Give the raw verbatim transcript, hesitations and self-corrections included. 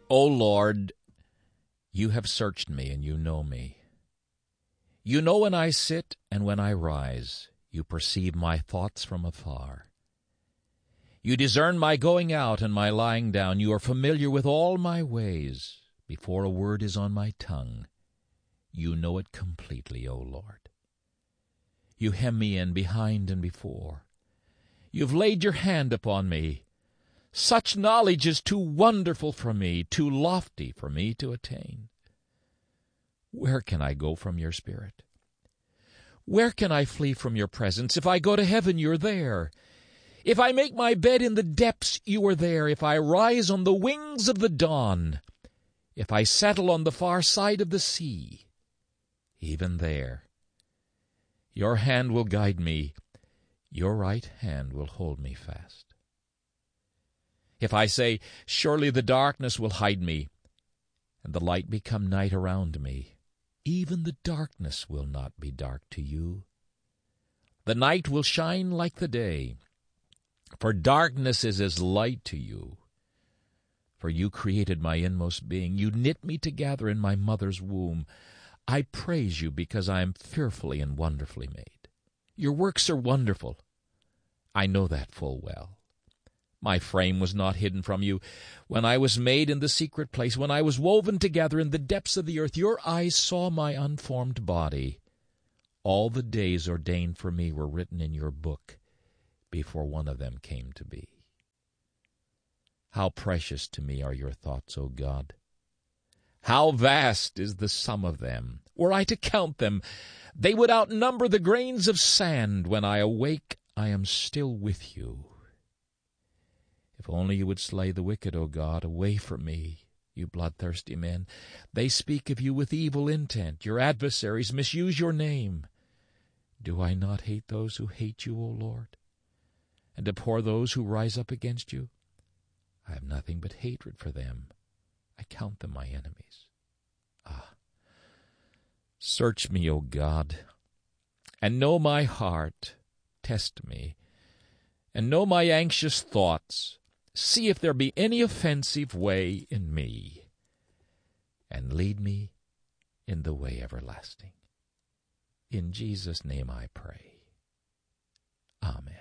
O Lord, you have searched me, and you know me. You know when I sit and when I rise. You perceive my thoughts from afar. You discern my going out and my lying down. You are familiar with all my ways. Before a word is on my tongue, you know it completely, O Lord. You hem me in behind and before. You've laid your hand upon me. Such knowledge is too wonderful for me, too lofty for me to attain. Where can I go from your Spirit? Where can I flee from your presence? If I go to heaven, you're there. If I make my bed in the depths, you are there. If I rise on the wings of the dawn, if I settle on the far side of the sea, even there, your hand will guide me, your right hand will hold me fast. If I say, surely the darkness will hide me, and the light become night around me, even the darkness will not be dark to you. The night will shine like the day, for darkness is as light to you. For you created my inmost being. You knit me together in my mother's womb. I praise you because I am fearfully and wonderfully made. Your works are wonderful. I know that full well. My frame was not hidden from you. When I was made in the secret place, when I was woven together in the depths of the earth, your eyes saw my unformed body. All the days ordained for me were written in your book before one of them came to be. How precious to me are your thoughts, O God! How vast is the sum of them! Were I to count them, they would outnumber the grains of sand. When I awake, I am still with you. If only you would slay the wicked, O God, away from me, you bloodthirsty men. They speak of you with evil intent. Your adversaries misuse your name. Do I not hate those who hate you, O Lord, and abhor those who rise up against you? I have nothing but hatred for them. I count them my enemies. Ah, search me, O God, and know my heart. Test me, and know my anxious thoughts. See if there be any offensive way in me, and lead me in the way everlasting. In Jesus' name I pray. Amen.